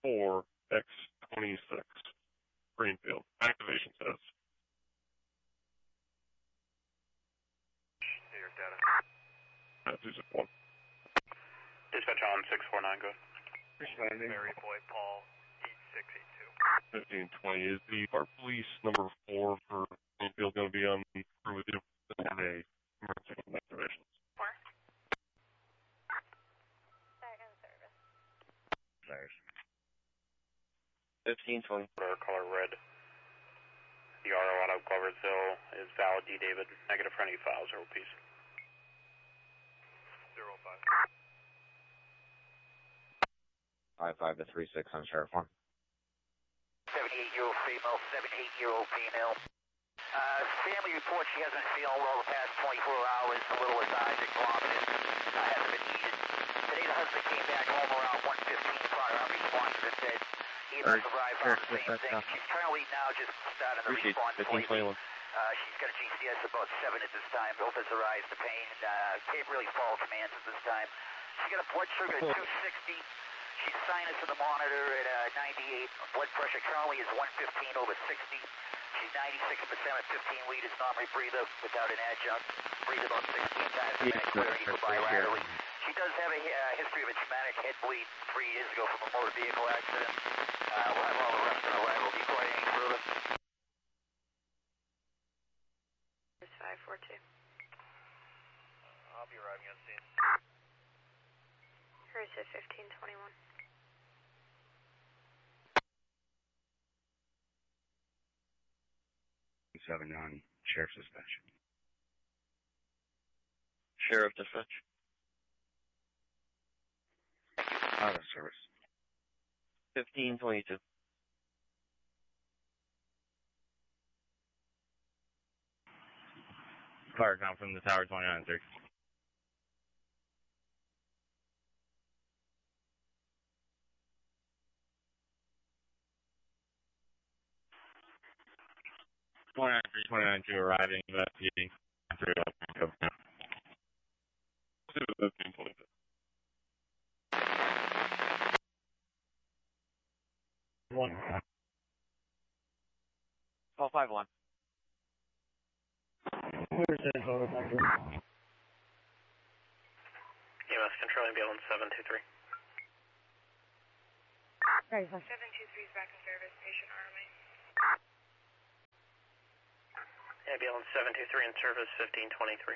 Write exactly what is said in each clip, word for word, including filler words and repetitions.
four X twenty-six. Greenfield. Activation says. Your data. That's two six one. Dispatch on six four nine, go ahead. Mary Boy Paul, eight six eight two. fifteen twenty. Is the Park Police number four for Greenfield going to be on crew with you today? Emergency activations. Four. Second service. Fires. fifteen twenty. Color red. The R O out of Gloversville is valid. D. David. Negative for any files. Zero piece. Zero five. Five five to three six on Sheriff One. seventy-eight-year-old female, seventy-eight-year-old female. Uh, family report she hasn't been feeling well the past twenty-four hours, a little lethargic, vomited, uh, hasn't been eaten. Today the husband came back home around one fifteen, found her unresponsive and said he had not arrived on the same thing. She's currently now just starting to respond slightly. Uh, she's got a G C S about seven at this time. Opens her eyes to pain. Uh, can't really follow commands at this time. She's got a blood sugar at two sixty. She's sinus in the monitor at uh, ninety-eight. Blood pressure currently is one fifteen over sixty. She's ninety-six percent at fifteen liters normally breather without an adjunct. Breathe about sixteen times a minute, clearing for bilaterally. She does have a uh, history of a traumatic head bleed three years ago from a motor vehicle accident. Uh, we'll have all the rest on arrival. Do you require any further? It's five four two. Uh, I'll be arriving on scene. Here's at fifteen twenty-one. seven on Sheriff's Dispatch. Sheriff Dispatch. Out of service. fifteen twenty-two. Fire count from the tower twenty-nine thirty. twenty-nine three, twenty-nine two arriving, investigating. fifteen twenty-two. One. Call five one. Where's that photo back here? E M S control ambulance seven two three. seven two three is back in service. Patient R M A. Ambulance seven two three in service, fifteen twenty-three.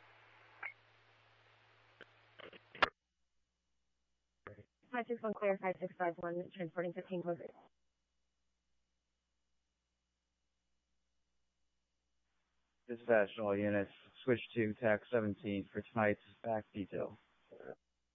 five six one clear, five six five one, transporting fifteen twenty-three. Dispatch all units, switch to TAC seventeen for tonight's back detail.